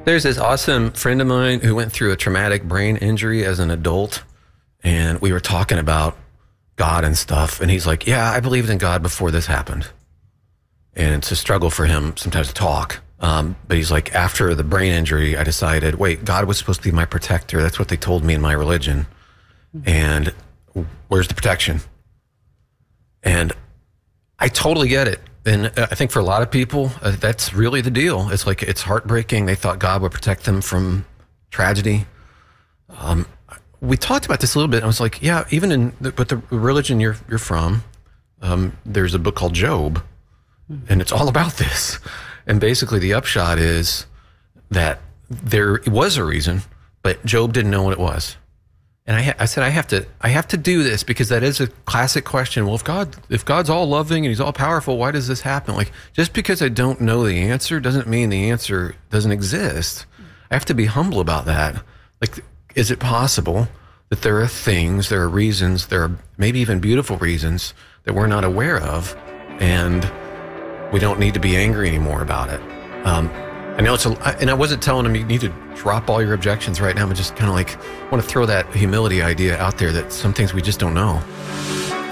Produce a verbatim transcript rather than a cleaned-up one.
There's this awesome friend of mine who went through a traumatic brain injury as an adult, and we were talking about God and stuff, and he's like, yeah, I believed in God before this happened. And it's a struggle for him sometimes to talk. Um, but he's like, after the brain injury, I decided, wait, God was supposed to be my protector. That's what they told me in my religion. And where's the protection? And I totally get it. And I think for a lot of people, uh, that's really the deal. It's like, it's heartbreaking. They thought God would protect them from tragedy. Um, we talked about this a little bit. I was like, yeah, even in the, but the religion you're you're from, um, there's a book called Job, and it's all about this. And basically, the upshot is that there was a reason, but Job didn't know what it was. And I, ha- I said, I have to, I have to do this because that is a classic question. Well, if God, if God's all loving and He's all powerful, why does this happen? Like, just because I don't know the answer doesn't mean the answer doesn't exist. I have to be humble about that. Like, is it possible that there are things, there are reasons, there are maybe even beautiful reasons that we're not aware of, and we don't need to be angry anymore about it? Um, I know it's a, and I wasn't telling him you need to drop all your objections right now, but just kind of like want to throw that humility idea out there that some things we just don't know.